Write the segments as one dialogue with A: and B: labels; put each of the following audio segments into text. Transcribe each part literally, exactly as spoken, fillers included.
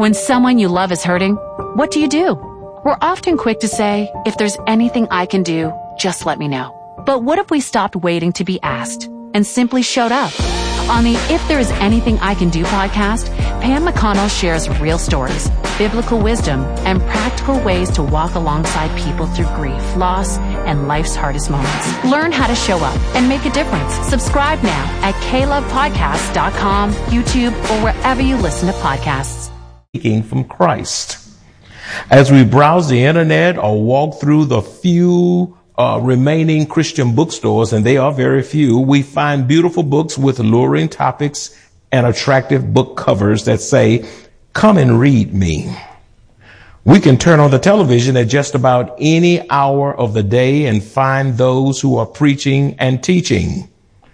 A: When someone you love is hurting, what do you do? We're often quick to say, if there's anything I can do, just let me know. But what if we stopped waiting to be asked and simply showed up? On the If There Is Anything I Can Do podcast, Pam McConnell shares real stories, biblical wisdom, and practical ways to walk alongside people through grief, loss, and life's hardest moments. Learn how to show up and make a difference. Subscribe now at k love podcast dot com, YouTube, or wherever you listen to podcasts.
B: Speaking from Christ. As we browse the internet or walk through the few uh, remaining Christian bookstores, and they are very few, we find beautiful books with alluring topics and attractive book covers that say, "Come and read me." We can turn on the television at just about any hour of the day and find those who are preaching and teaching.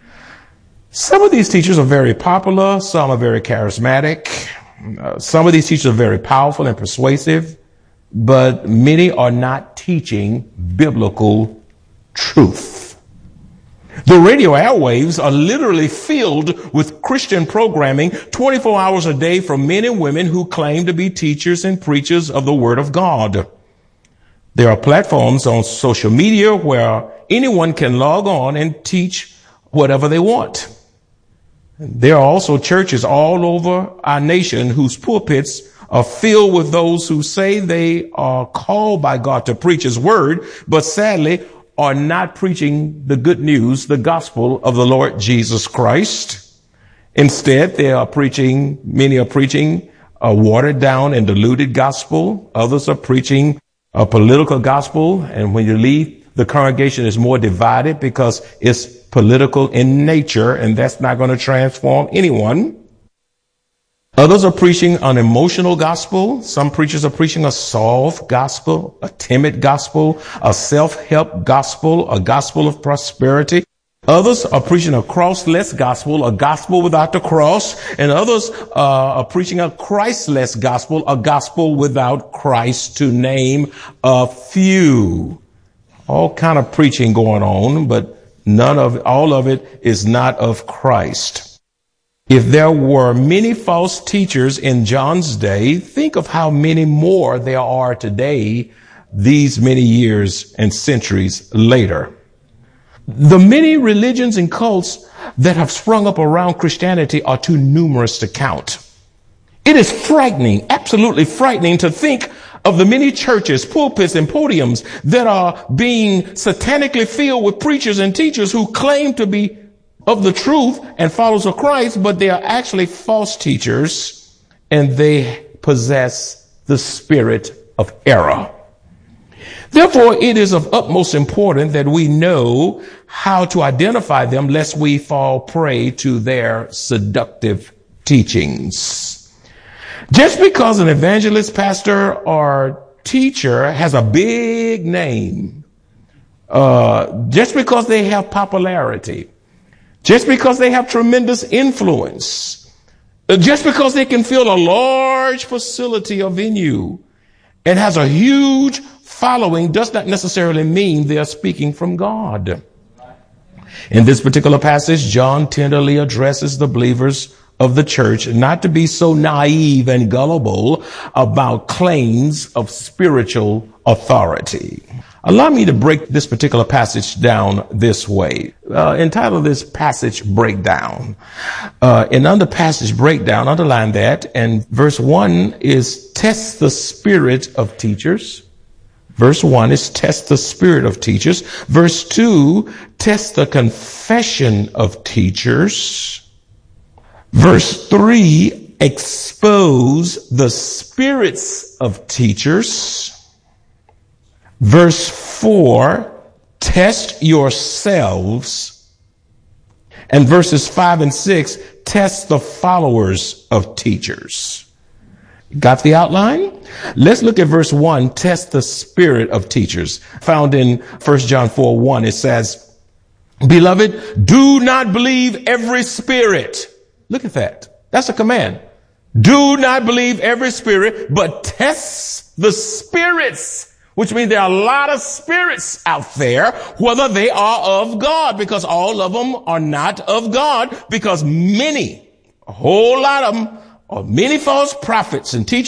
B: Some of these teachers are very popular. Some are very charismatic. Uh, some of these teachers are very powerful and persuasive, but many are not teaching biblical truth. The radio airwaves are literally filled with Christian programming twenty-four hours a day from men and women who claim to be teachers and preachers of the Word of God. There are platforms on social media where anyone can log on and teach whatever they want. There are also churches all over our nation whose pulpits are filled with those who say they are called by God to preach His word, but sadly are not preaching the good news, the gospel of the Lord Jesus Christ. Instead, they are preaching, many are preaching a watered down and diluted gospel. Others are preaching a political gospel. And when you leave, the congregation is more divided because it's political in nature, and that's not going to transform anyone. Others are preaching an emotional gospel. Some preachers are preaching a soft gospel, a timid gospel, a self-help gospel, a gospel of prosperity. Others are preaching a crossless gospel, a gospel without the cross. And others uh, are preaching a Christless gospel, a gospel without Christ, to name a few. All kind of preaching going on, but none of all of it is not of Christ. If there were many false teachers in John's day, think of how many more there are today, these many years and centuries later. The many religions and cults that have sprung up around Christianity are too numerous to count. It is frightening, absolutely frightening, to think of the many churches, pulpits, and podiums that are being satanically filled with preachers and teachers who claim to be of the truth and followers of Christ, but they are actually false teachers, and they possess the spirit of error. Therefore, it is of utmost importance that we know how to identify them, lest we fall prey to their seductive teachings. Just because an evangelist, pastor, or teacher has a big name, uh, just because they have popularity, just because they have tremendous influence, uh, just because they can fill a large facility or venue and has a huge following, does not necessarily mean they are speaking from God. In this particular passage, John tenderly addresses the believers of the church not to be so naive and gullible about claims of spiritual authority. Allow me to break this particular passage down this way. Uh, entitle this passage Breakdown. Uh, and under passage breakdown, underline that. And verse one is test the spirit of teachers. Verse one is test the spirit of teachers. Verse two, test the confession of teachers. Verse three, expose the spirits of teachers. Verse four, test yourselves. And verses five and six, test the followers of teachers. Got the outline? Let's look at verse one, test the spirit of teachers. Found in First John four one, it says, "Beloved, do not believe every spirit." Look at that. That's a command. Do not believe every spirit, but test the spirits, which means there are a lot of spirits out there, whether they are of God, because all of them are not of God, because many, a whole lot of them, are many false prophets and teachers